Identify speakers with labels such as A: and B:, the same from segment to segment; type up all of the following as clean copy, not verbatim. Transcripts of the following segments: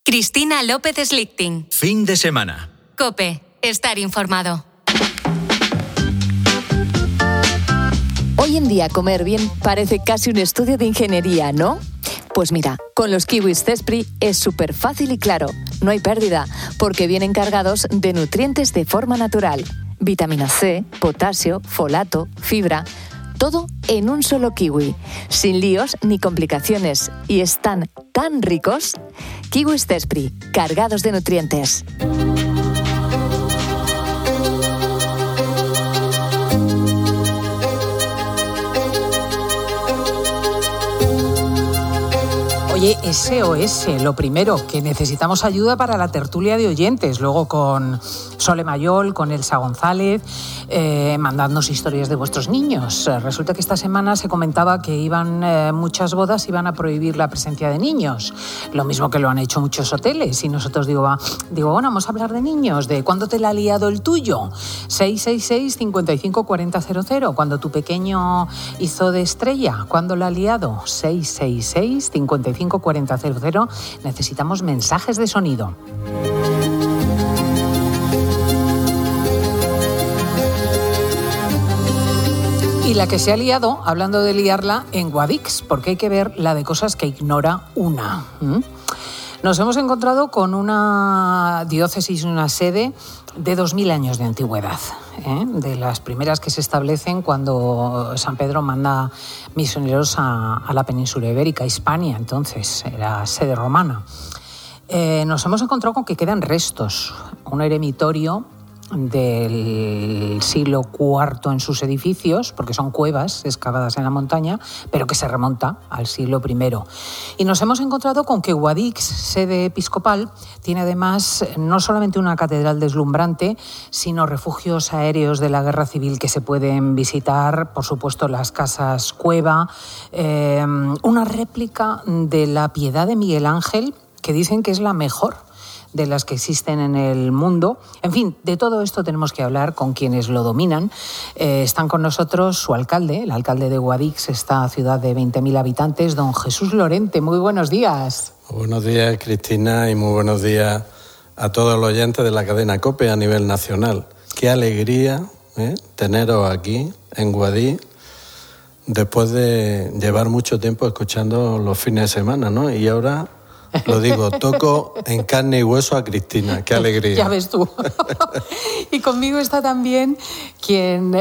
A: Cristina López Slichting.
B: Fin de semana.
A: COPE. Estar informado.
C: Hoy en día comer bien parece casi un estudio de ingeniería, ¿no? Pues mira, con los kiwis Zespri es súper fácil y claro. No hay pérdida, porque vienen cargados de nutrientes de forma natural. Vitamina C, potasio, folato, fibra... Todo en un solo kiwi, sin líos ni complicaciones. Y están tan ricos. Kiwis Zespri, cargados de nutrientes.
D: Oye, SOS, lo primero, que necesitamos ayuda para la tertulia de oyentes. Luego con Sole Mayol, con Elsa González, mandadnos historias de vuestros niños. Resulta que esta semana se comentaba que muchas bodas iban a prohibir la presencia de niños. Lo mismo que lo han hecho muchos hoteles. Y nosotros digo, bueno, vamos a hablar de niños, de cuándo te la ha liado el tuyo. 666 55 40 00. Cuando tu pequeño hizo de estrella, ¿cuándo la ha liado? 666 55 40 00. Necesitamos mensajes de sonido. Y la que se ha liado, hablando de liarla, en Guadix, porque hay que ver la de cosas que ignora una. Nos hemos encontrado con una diócesis, una sede de 2000 años de antigüedad, de las primeras que se establecen cuando San Pedro manda misioneros a la península ibérica, Hispania, entonces era sede romana. Nos hemos encontrado con que quedan restos, un eremitorio del siglo IV en sus edificios, porque son cuevas excavadas en la montaña, pero que se remonta al siglo I. Y nos hemos encontrado con que Guadix, sede episcopal, tiene además no solamente una catedral deslumbrante, sino refugios aéreos de la guerra civil que se pueden visitar, por supuesto las casas cueva, una réplica de la Piedad de Miguel Ángel, que dicen que es la mejor de las que existen en el mundo. En fin, de todo esto tenemos que hablar con quienes lo dominan. Están con nosotros su alcalde, el alcalde de Guadix, esta ciudad de 20.000 habitantes, don Jesús Lorente. Muy buenos días.
E: Buenos días, Cristina, y muy buenos días a todos los oyentes de la cadena COPE a nivel nacional. Qué alegría teneros aquí en Guadix, después de llevar mucho tiempo escuchando los fines de semana, ¿no? Y ahora... Lo digo, toco en carne y hueso a Cristina, qué alegría.
D: Ya ves tú. Y conmigo está también quien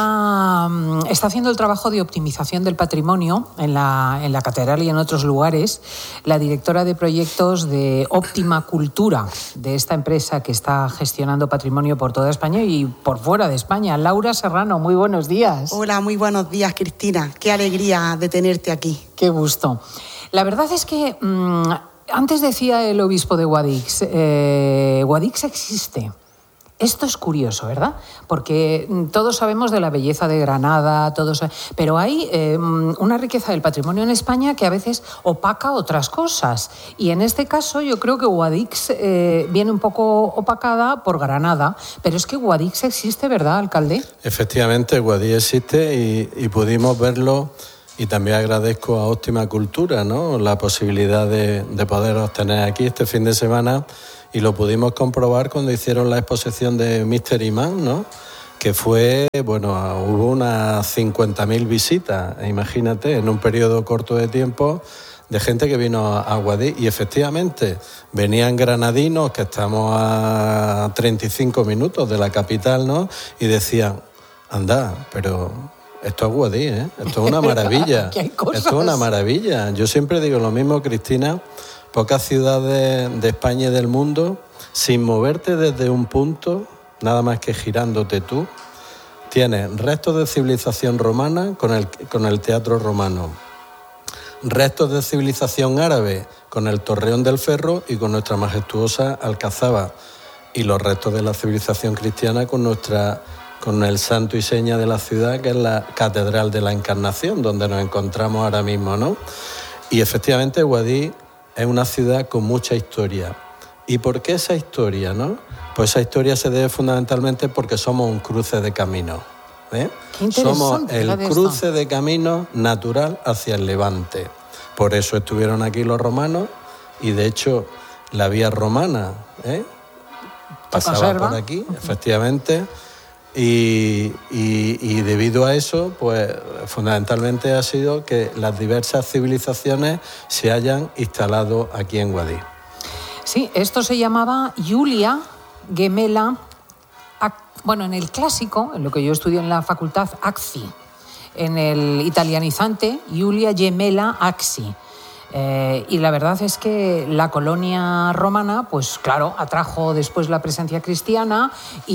D: está haciendo el trabajo de optimización del patrimonio en la catedral y en otros lugares, la directora de proyectos de Óptima Cultura, de esta empresa que está gestionando patrimonio por toda España y por fuera de España. Laura Serrano, muy buenos días.
F: Hola, muy buenos días, Cristina. Qué alegría de tenerte aquí.
D: Qué gusto. La verdad es que... antes decía el obispo de Guadix, Guadix existe. Esto es curioso, ¿verdad? Porque todos sabemos de la belleza de Granada, pero hay una riqueza del patrimonio en España que a veces opaca otras cosas. Y en este caso yo creo que Guadix viene un poco opacada por Granada, pero es que Guadix existe, ¿verdad, alcalde?
E: Efectivamente, Guadix existe y pudimos verlo. Y también agradezco a Óptima Cultura, ¿no?, la posibilidad de poder obtener aquí este fin de semana, y lo pudimos comprobar cuando hicieron la exposición de Mystery Man, ¿no?, que fue, hubo unas 50.000 visitas, imagínate, en un periodo corto de tiempo, de gente que vino a Guadix, y efectivamente venían granadinos, que estamos a 35 minutos de la capital, ¿no?, y decían, anda, pero... Esto es Guadix, Esto es una maravilla. Esto es una maravilla. Yo siempre digo lo mismo, Cristina, pocas ciudades de España y del mundo, sin moverte desde un punto, nada más que girándote tú, tienes restos de civilización romana con el teatro romano, restos de civilización árabe con el Torreón del Ferro y con nuestra majestuosa Alcazaba, y los restos de la civilización cristiana con el santo y seña de la ciudad, que es la Catedral de la Encarnación, donde nos encontramos ahora mismo, ¿no? Y efectivamente Guadix es una ciudad con mucha historia. ¿Y por qué esa historia, no? Pues esa historia se debe fundamentalmente porque somos un cruce de caminos. Somos el cruce de caminos natural hacia el Levante. Por eso estuvieron aquí los romanos, y de hecho la vía romana, pasaba por aquí, efectivamente, y debido a eso, pues fundamentalmente ha sido que las diversas civilizaciones se hayan instalado aquí en Guadix.
D: Sí, esto se llamaba Iulia Gemella, en el clásico, en lo que yo estudié en la facultad, Axi, en el italianizante, Iulia Gemella Axi. Y la verdad es que la colonia romana, pues claro, atrajo después la presencia cristiana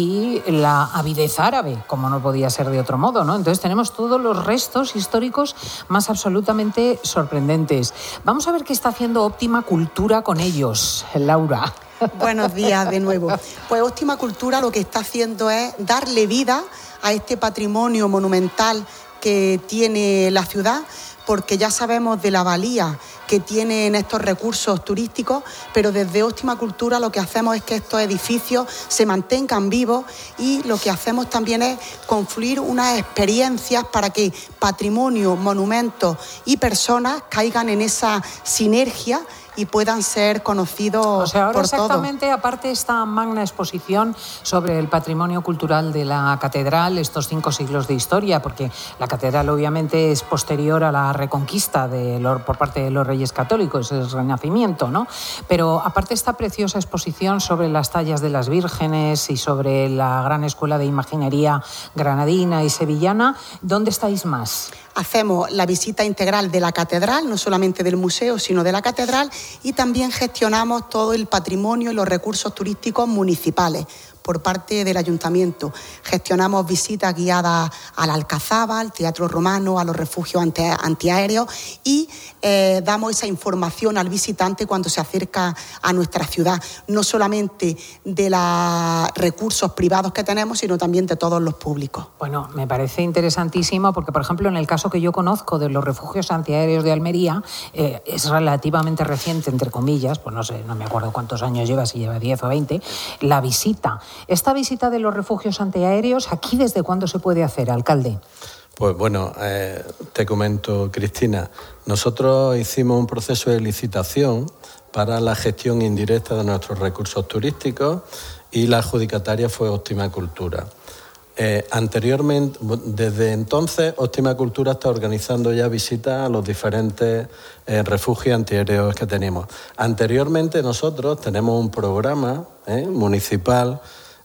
D: y la avidez árabe, como no podía ser de otro modo, ¿no? Entonces tenemos todos los restos históricos más absolutamente sorprendentes. Vamos a ver qué está haciendo Óptima Cultura con ellos, Laura.
F: Buenos días de nuevo. Pues Óptima Cultura lo que está haciendo es darle vida a este patrimonio monumental que tiene la ciudad, porque ya sabemos de la valía que tienen estos recursos turísticos, pero desde Óptima Cultura lo que hacemos es que estos edificios se mantengan vivos y lo que hacemos también es confluir unas experiencias para que patrimonio, monumentos y personas caigan en esa sinergia y puedan ser conocidos por todos.
D: O sea, ahora exactamente, aparte esta magna exposición sobre el patrimonio cultural de la catedral, estos 5 siglos de historia, porque la catedral obviamente es posterior a la reconquista por parte de los Reyes Católicos, es el Renacimiento, ¿no? Pero aparte esta preciosa exposición sobre las tallas de las vírgenes y sobre la gran escuela de imaginería granadina y sevillana, ¿dónde estáis más?
F: Hacemos la visita integral de la catedral, no solamente del museo, sino de la catedral, y también gestionamos todo el patrimonio y los recursos turísticos municipales por parte del ayuntamiento. Gestionamos visitas guiadas al Alcazaba, al Teatro Romano, a los refugios antiaéreos y damos esa información al visitante cuando se acerca a nuestra ciudad, no solamente de los recursos privados que tenemos, sino también de todos los públicos.
D: Bueno, me parece interesantísimo porque, por ejemplo, en el caso que yo conozco de los refugios antiaéreos de Almería, es relativamente reciente, entre comillas, pues no sé, no me acuerdo cuántos años lleva, si lleva 10 o 20, la visita. Esta visita de los refugios antiaéreos, ¿aquí desde cuándo se puede hacer, alcalde?
E: Pues bueno, te comento, Cristina, nosotros hicimos un proceso de licitación para la gestión indirecta de nuestros recursos turísticos y la adjudicataria fue Óptima Cultura. Anteriormente, desde entonces, Óptima Cultura está organizando ya visitas a los diferentes refugios antiaéreos que tenemos. Anteriormente nosotros tenemos un programa municipal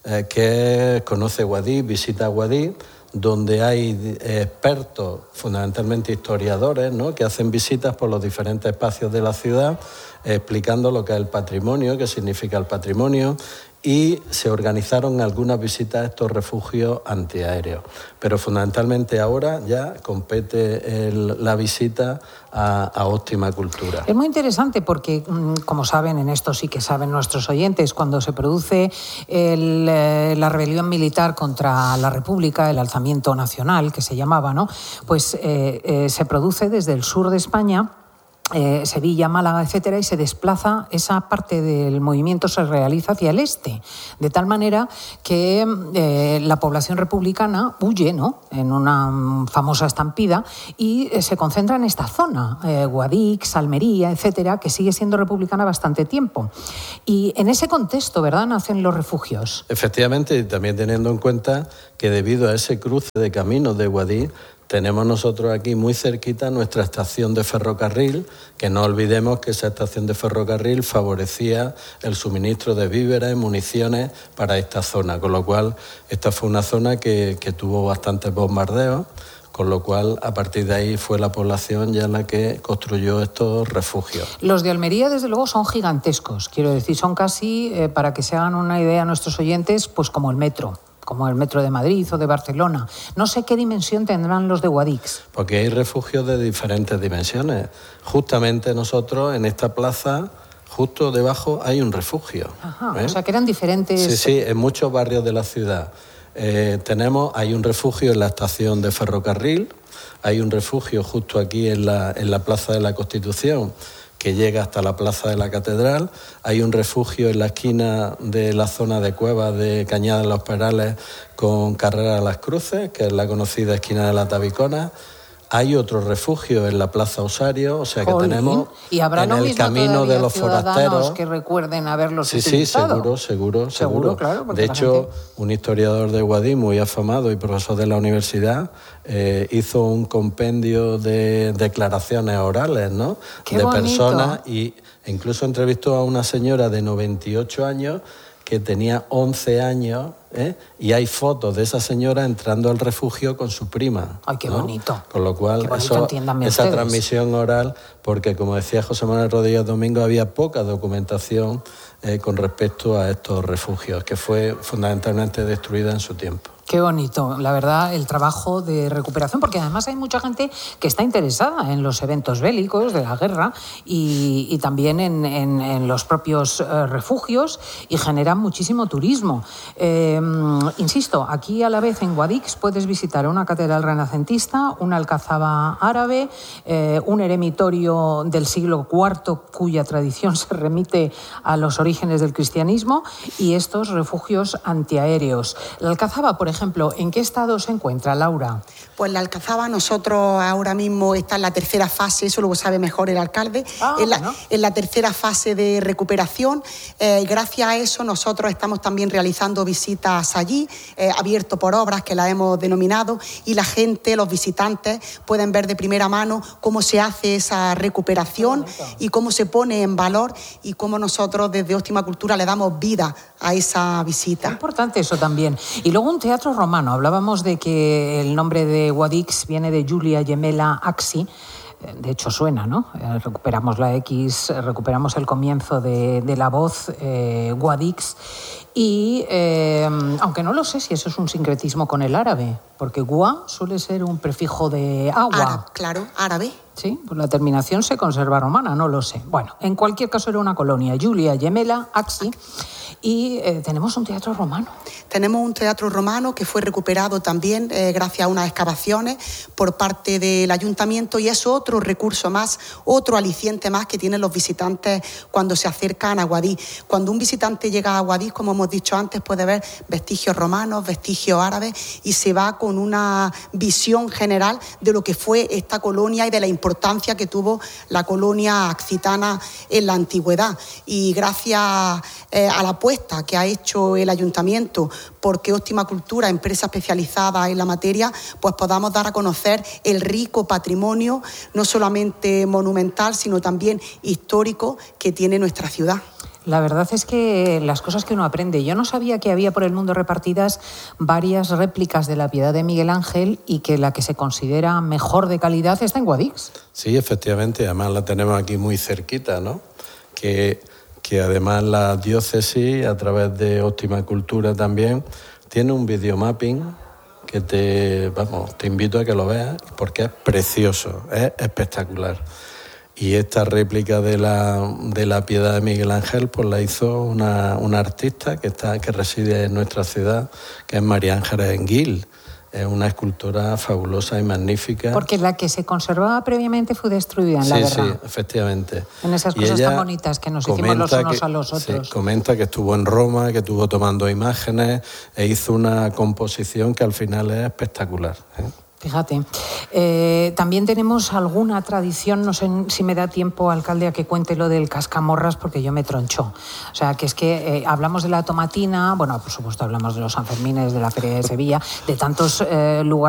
E: que conoce Guadix, visita Guadix, donde hay expertos, fundamentalmente historiadores, ¿no?, que hacen visitas por los diferentes espacios de la ciudad, explicando lo que es el patrimonio, qué significa el patrimonio, y se organizaron algunas visitas a estos refugios antiaéreos. Pero fundamentalmente ahora ya compete la visita a Óptima Cultura.
D: Es muy interesante porque, como saben, en esto sí que saben nuestros oyentes, cuando se produce la rebelión militar contra la República, el alzamiento nacional, que se llamaba, ¿no?, pues se produce desde el sur de España, Sevilla, Málaga, etcétera, y se desplaza esa parte del movimiento, se realiza hacia el este, de tal manera que la población republicana huye, ¿no?, en una famosa estampida y se concentra en esta zona, Guadix, Almería, etcétera, que sigue siendo republicana bastante tiempo. Y en ese contexto, ¿verdad?, nacen los refugios.
E: Efectivamente, y también teniendo en cuenta que debido a ese cruce de caminos de Guadix, tenemos nosotros aquí muy cerquita nuestra estación de ferrocarril, que no olvidemos que esa estación de ferrocarril favorecía el suministro de víveres y municiones para esta zona, con lo cual esta fue una zona que tuvo bastantes bombardeos, con lo cual a partir de ahí fue la población ya la que construyó estos refugios.
D: Los de Almería, desde luego, son gigantescos, quiero decir, son casi, para que se hagan una idea nuestros oyentes, pues como el metro de Madrid o de Barcelona. No sé qué dimensión tendrán los de Guadix.
E: Porque hay refugios de diferentes dimensiones. Justamente nosotros en esta plaza, justo debajo, hay un refugio.
D: Ajá, o sea que eran diferentes.
E: Sí, en muchos barrios de la ciudad. Hay un refugio en la estación de ferrocarril, hay un refugio justo aquí en la Plaza de la Constitución, que llega hasta la Plaza de la Catedral. Hay un refugio en la esquina de la zona de Cuevas de Cañada de los Perales con Carrera de las Cruces, que es la conocida esquina de la Tabicona. Hay otro refugio en la Plaza Osario, o sea que tenemos
D: y habrá
E: en el camino de los forasteros
D: que recuerden haberlos
E: utilizado. Sí, seguro.
D: Claro,
E: de hecho, un historiador de Guadix muy afamado y profesor de la universidad hizo un compendio de declaraciones orales, ¿no?
D: Qué
E: de
D: bonito.
E: Personas e incluso entrevistó a una señora de 98 años que tenía 11 años, y hay fotos de esa señora entrando al refugio con su prima.
D: ¡Ay, qué bonito!
E: Con lo cual, esa transmisión oral, porque como decía José Manuel Rodríguez Domingo, había poca documentación con respecto a estos refugios, que fue fundamentalmente destruida en su tiempo.
D: Qué bonito, la verdad, el trabajo de recuperación, porque además hay mucha gente que está interesada en los eventos bélicos de la guerra y también en los propios refugios, y generan muchísimo turismo. Insisto, aquí a la vez en Guadix puedes visitar una catedral renacentista, una alcazaba árabe, un eremitorio del siglo IV cuya tradición se remite a los orígenes del cristianismo, y estos refugios antiaéreos. La alcazaba, por ejemplo, ¿en qué estado se encuentra, Laura?
F: Pues la alcazaba, nosotros ahora mismo está en la tercera fase, eso lo sabe mejor el alcalde, en la tercera fase de recuperación. Gracias a eso nosotros estamos también realizando visitas allí, abierto por obras que la hemos denominado, y la gente, los visitantes, pueden ver de primera mano cómo se hace esa recuperación y cómo se pone en valor y cómo nosotros desde Óptima Cultura le damos vida a esa visita.
D: Es importante eso también. Y luego un teatro romano. Hablábamos de que el nombre de Guadix viene de Julia Gemella Axi. De hecho suena, ¿no? Recuperamos la X, recuperamos el comienzo de la voz, Guadix. Y aunque no lo sé si eso es un sincretismo con el árabe, porque gua suele ser un prefijo de agua.
F: Claro, árabe.
D: Sí, pues la terminación se conserva romana, no lo sé. Bueno, en cualquier caso era una colonia, Julia Gemella Axi, y tenemos un teatro romano.
F: Tenemos un teatro romano que fue recuperado también gracias a unas excavaciones por parte del ayuntamiento, y es otro recurso más, otro aliciente más que tienen los visitantes cuando se acercan a Guadix. Cuando un visitante llega a Guadix, como hemos dicho antes, puede ver vestigios romanos, vestigios árabes, y se va con una visión general de lo que fue esta colonia y de la importancia que tuvo la colonia occitana en la antigüedad. Y gracias a la apuesta que ha hecho el ayuntamiento porque Óptima Cultura, empresa especializada en la materia, pues podamos dar a conocer el rico patrimonio, no solamente monumental, sino también histórico que tiene nuestra ciudad.
D: La verdad es que las cosas que uno aprende. Yo no sabía que había por el mundo repartidas varias réplicas de la Piedad de Miguel Ángel y que la que se considera mejor de calidad está en Guadix.
E: Sí, efectivamente, además la tenemos aquí muy cerquita, ¿no? Que además la diócesis, a través de Óptima Cultura también, tiene un videomapping que te invito a que lo veas porque es precioso, es espectacular. Y esta réplica de la Piedad de Miguel Ángel pues la hizo una artista que reside en nuestra ciudad, que es María Ángeles Enguil. Es una escultura fabulosa y magnífica.
D: Porque la que se conservaba previamente fue destruida en la guerra.
E: Sí, efectivamente.
D: En esas cosas tan bonitas que nos hicimos los unos a los otros.
E: Sí, comenta que estuvo en Roma, que estuvo tomando imágenes e hizo una composición que al final es espectacular, ¿eh?
D: Fíjate. También tenemos alguna tradición, no sé si me da tiempo, alcalde, a que cuente lo del cascamorras, porque yo me tronchó. O sea, que es que hablamos de la tomatina, bueno, por supuesto hablamos de los Sanfermines, de la Feria de Sevilla, de tantos lugares